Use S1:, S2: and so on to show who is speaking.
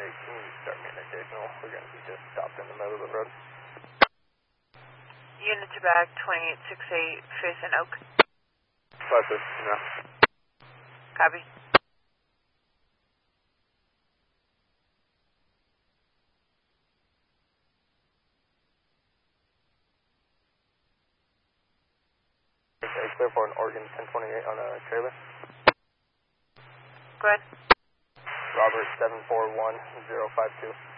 S1: can you start me an additional? We're going to be just stopped in the middle of the road.
S2: Unit to back 2868, facing Oak.
S1: 5-6, no.
S2: Copy.
S1: Okay, clear for an Oregon 1028 on a trailer.
S2: Go ahead.
S1: Robert 741052.